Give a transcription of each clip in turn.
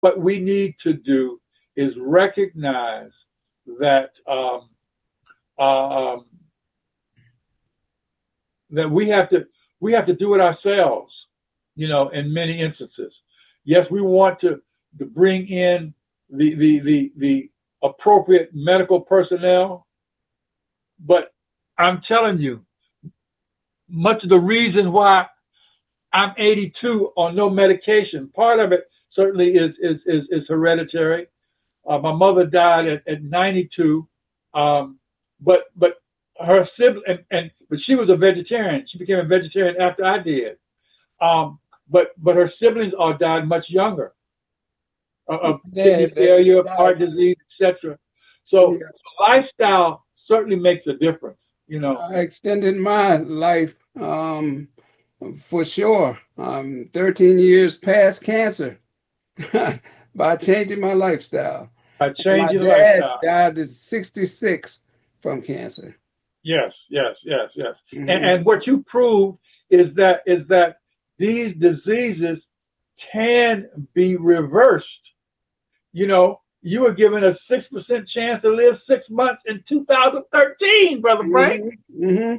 what we need to do is recognize that um, that we have to do it ourselves. In many instances, yes, we want to bring in the appropriate medical personnel, but I'm telling you, much of the reason why I'm 82 on no medication, part of it certainly is hereditary. My mother died at 92, but her sibling, but she was a vegetarian. She became a vegetarian after I did. But her siblings all died much younger of kidney failure, heart disease, etc. So lifestyle certainly makes a difference. I extended my life for sure. 13 years past cancer by changing my lifestyle. By changing my dad lifestyle. died at 66 from cancer. Yes. Mm-hmm. And what you proved is that these diseases can be reversed. You were given a 6% chance to live 6 months in 2013, Brother Frank. Mm-hmm.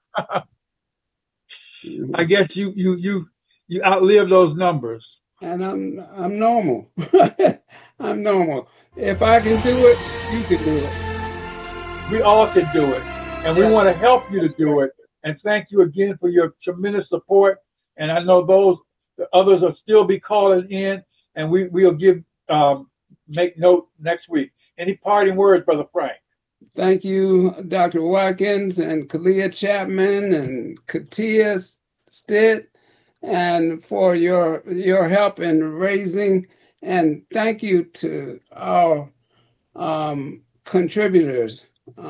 I guess you outlived those numbers. And I'm normal. I'm normal. If I can do it, you can do it. We all can do it. And we want to help you to do it. And thank you again for your tremendous support. And I know the others will still be calling in, and we'll make note next week. Any parting words, Brother Frank? Thank you, Dr. Watkins and Kalia Chapman and Katia Stitt, and for your help in raising. And thank you to our contributors.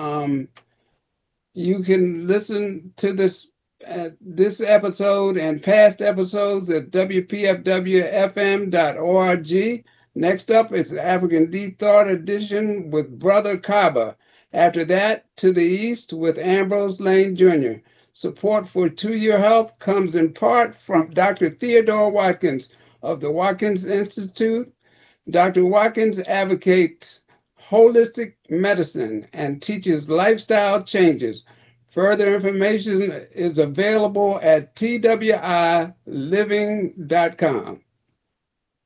You can listen to this episode and past episodes at wpfwfm.org. Next up is African Deep Thought Edition with Brother Kaba. After that, To the East with Ambrose Lane Jr. Support for To Your Health comes in part from Dr. Theodore Watkins of the Watkins Institute. Dr. Watkins advocates holistic medicine and teaches lifestyle changes. Further information is available at twiliving.com.